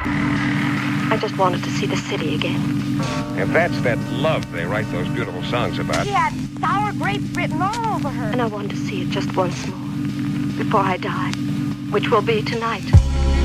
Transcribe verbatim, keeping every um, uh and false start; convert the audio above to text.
I just wanted to see the city again. If that's that love they write those beautiful songs about. She had sour grapes written all over her. And I wanted to see it just once more before I die, which will be tonight.